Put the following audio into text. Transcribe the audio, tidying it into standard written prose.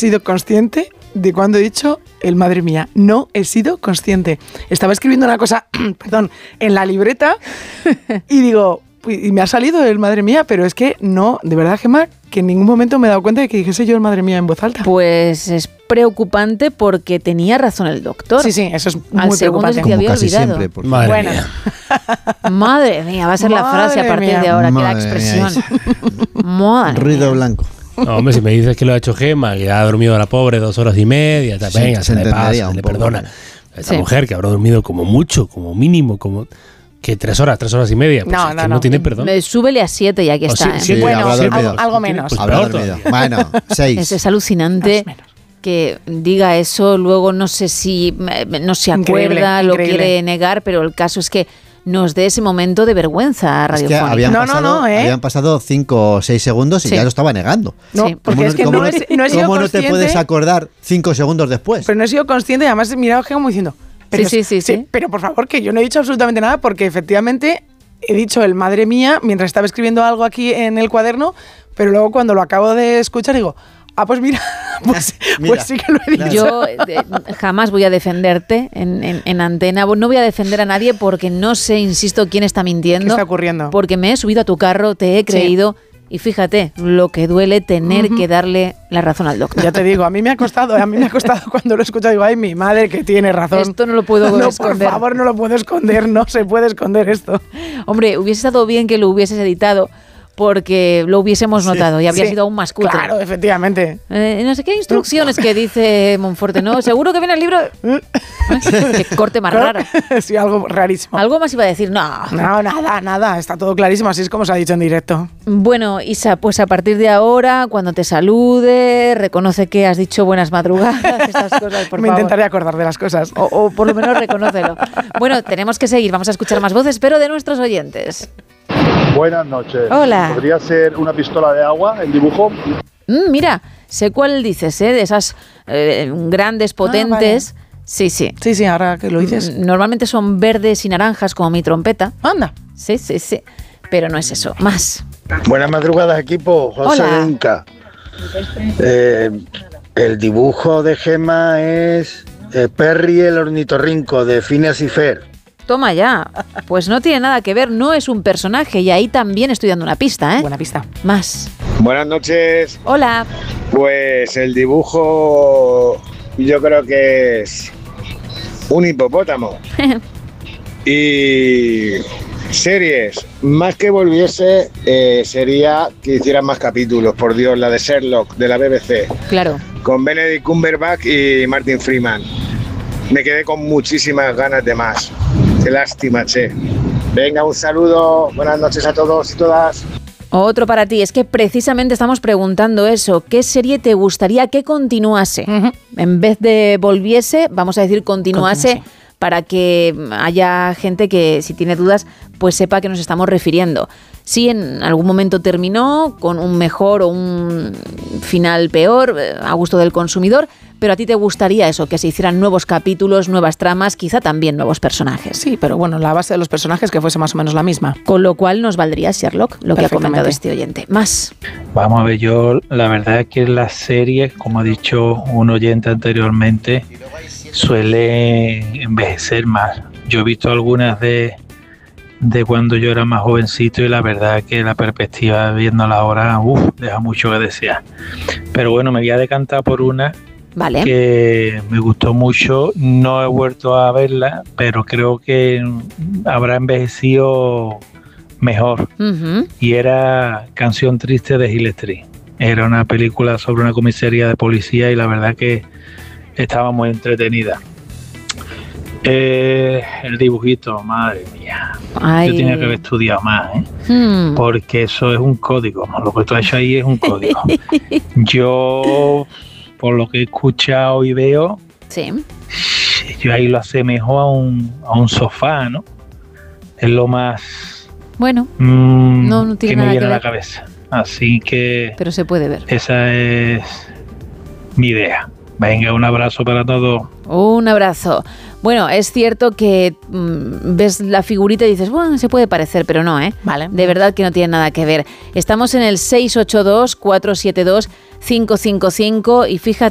sido consciente de cuando he dicho el madre mía. No he sido consciente. Estaba escribiendo una cosa, perdón, en la libreta y digo, y me ha salido el madre mía, pero es que no, de verdad, Gemma, que en ningún momento me he dado cuenta de que dijese yo el madre mía en voz alta. Pues es preocupante porque tenía razón el doctor. Sí, eso es muy Al segundo preocupante. se te había olvidado. Siempre, Madre mía. Madre mía, va a ser la frase a partir de ahora, que la expresión. Madre ruido mía. blanco. No, hombre, si me dices que lo ha hecho Gemma, que ha dormido la pobre 2 horas y media, Sí, venga, se se le entendería pasa, un le poco, perdona. ¿no? Esta Sí. mujer que habrá dormido como mucho, como mínimo, como que 3 horas y media, pues No, es no, que no. no tiene perdón. Súbele a 7 y aquí O está. sí, ¿eh? Bueno, habrá dormido. algo menos. Pues Habrá peor dormido. todavía. Bueno, 6. Es alucinante que diga eso, luego no sé si no se acuerda, Increíble, lo increíble. quiere negar, pero el caso es que nos dé ese momento de vergüenza Es que radiofónica. habían pasado 5 o 6 segundos y Sí. ya lo estaba negando. No, Sí. porque es que no he sido ¿Cómo no te consciente, puedes acordar 5 segundos después? pero no he sido consciente y además he mirado a Gemma como diciendo, pero, Sí. pero por favor, que yo no he dicho absolutamente nada porque efectivamente he dicho el madre mía mientras estaba escribiendo algo aquí en el cuaderno, pero luego cuando lo acabo de escuchar digo, pues mira, pues sí que lo he dicho. Yo jamás voy a defenderte en antena. No voy a defender a nadie porque no sé, insisto, quién está mintiendo. ¿Qué está ocurriendo? Porque me he subido a tu carro, te he creído y fíjate lo que duele tener que darle la razón al doctor. Ya te digo, a mí me ha costado cuando lo he escuchado, digo, ay, mi madre que tiene razón. Esto no lo puedo No, esconder. por favor, no lo puedo esconder, no se puede esconder esto. Hombre, hubiese estado bien que lo hubieses editado porque lo hubiésemos notado y habría Sí, sido aún más cutre. Claro, efectivamente. No sé qué instrucciones que dice Monforte, ¿no? Seguro que viene el libro. Qué corte más raro. Sí, algo rarísimo. Algo más iba a decir, no. No, nada, está todo clarísimo, así es como se ha dicho en directo. Bueno, Isa, pues a partir de ahora, cuando te salude, reconoce que has dicho buenas madrugadas, estas cosas, por Me favor. intentaré acordar de las cosas. O por lo menos reconócelo. Bueno, tenemos que seguir, vamos a escuchar más voces, pero de nuestros oyentes. Buenas noches. Hola. ¿Podría ser una pistola de agua el dibujo? Mira, sé cuál dices, ¿eh? De esas grandes, potentes. Vale. Sí. Sí, ahora que lo dices. Normalmente son verdes y naranjas, como mi trompeta. Anda. Sí. Pero no es eso. Más. Buenas madrugadas, equipo. José Hola. de Inca. El dibujo de Gemma es Perry el ornitorrinco de Phineas y Ferb. Toma ya. Pues no tiene nada que ver, no es un personaje y ahí también estoy dando una pista, ¿eh? Buena pista. Más. Buenas noches. Hola. Pues el dibujo yo creo que es un hipopótamo. Y series, más que volviese, sería que hicieran más capítulos, por Dios, la de Sherlock, de la BBC, Claro. con Benedict Cumberbatch y Martin Freeman. Me quedé con muchísimas ganas de más. Qué lástima, che. Venga, un saludo, buenas noches a todos y todas. Otro para ti, es que precisamente estamos preguntando eso. ¿Qué serie te gustaría que continuase? En vez de volviese, vamos a decir continuase, para que haya gente que, si tiene dudas, pues sepa a qué nos estamos refiriendo. Si en algún momento terminó con un mejor o un final peor, a gusto del consumidor, pero a ti te gustaría eso, que se hicieran nuevos capítulos, nuevas tramas, quizá también nuevos personajes. Sí, pero bueno, la base de los personajes que fuese más o menos la misma. Con lo cual nos valdría Sherlock, lo que ha comentado este oyente. Más. Vamos a ver, yo la verdad es que las series, como ha dicho un oyente anteriormente, suele envejecer más. Yo he visto algunas de cuando yo era más jovencito y la verdad es que la perspectiva viéndola ahora, deja mucho que desear. Pero bueno, me voy a decantar por una que me gustó mucho. No he vuelto a verla, pero creo que habrá envejecido mejor. Y era Canción Triste de Hill Street. Era una película sobre una comisaría de policía y la verdad que estaba muy entretenida. El dibujito, madre mía. Ay. Yo tenía que haber estudiado más, porque eso es un código. Lo que tú has hecho ahí es un código. Yo, por lo que he escuchado y veo, yo ahí lo asemejo a un sofá, ¿no? Es lo más Bueno, no tiene que me nada viene que a la ver. cabeza. Así que Pero se puede ver. esa es mi idea. Venga, un abrazo para todos. Un abrazo. Bueno, es cierto que ves la figurita y dices, bueno, se puede parecer, pero no, ¿eh? Vale. De verdad que no tiene nada que ver. Estamos en el 682-472-555 y fíjate